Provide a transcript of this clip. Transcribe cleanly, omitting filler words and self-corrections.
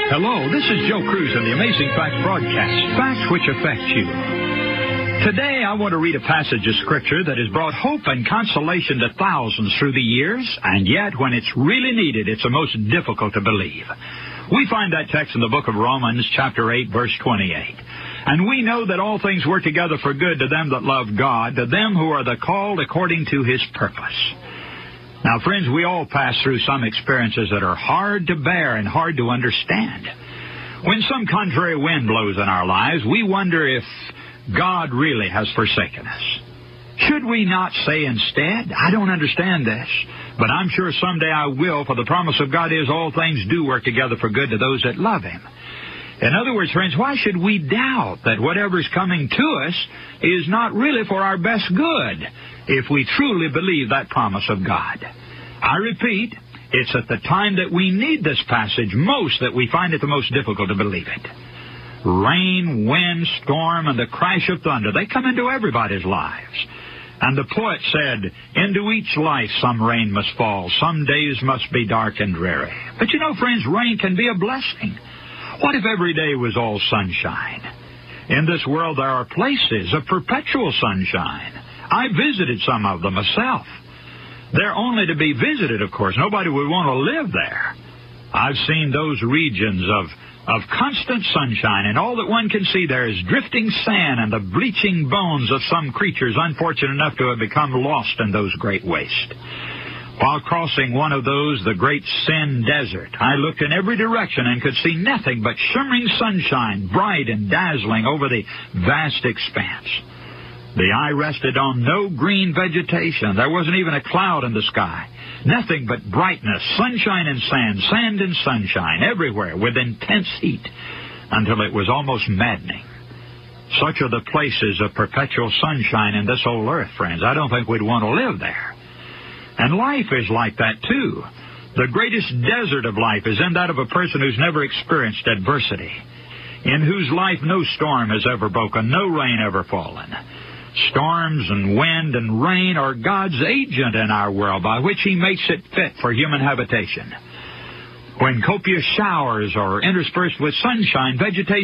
Hello, this is Joe Cruz of the Amazing Facts broadcast, Facts Which Affect You. Today, I want to read a passage of Scripture that has brought hope and consolation to thousands through the years, and yet, when it's really needed, it's the most difficult to believe. We find that text in the book of Romans, chapter 8, verse 28. And we know that all things work together for good to them that love God, to them who are the called according to His purpose. Now, friends, we all pass through some experiences that are hard to bear and hard to understand. When some contrary wind blows in our lives, we wonder if God really has forsaken us. Should we not say instead, I don't understand this, but I'm sure someday I will, for the promise of God is all things do work together for good to those that love Him. In other words, friends, why should we doubt that whatever's coming to us is not really for our best good if we truly believe that promise of God? I repeat, it's at the time that we need this passage most that we find it the most difficult to believe it. Rain, wind, storm, and the crash of thunder, they come into everybody's lives. And the poet said, into each life some rain must fall, some days must be dark and dreary. But you know, friends, rain can be a blessing. What if every day was all sunshine? In this world there are places of perpetual sunshine. I visited some of them myself. They're only to be visited, of course. Nobody would want to live there. I've seen those regions of constant sunshine, and all that one can see there is drifting sand and the bleaching bones of some creatures unfortunate enough to have become lost in those great wastes. While crossing one of those, the great Sin Desert, I looked in every direction and could see nothing but shimmering sunshine, bright and dazzling over the vast expanse. The eye rested on no green vegetation. There wasn't even a cloud in the sky. Nothing but brightness, sunshine and sand, sand and sunshine, everywhere with intense heat, until it was almost maddening. Such are the places of perpetual sunshine in this old earth, friends. I don't think we'd want to live there. And life is like that, too. The greatest desert of life is in that of a person who's never experienced adversity, in whose life no storm has ever broken, no rain ever fallen. Storms and wind and rain are God's agent in our world by which He makes it fit for human habitation. When copious showers are interspersed with sunshine, vegetation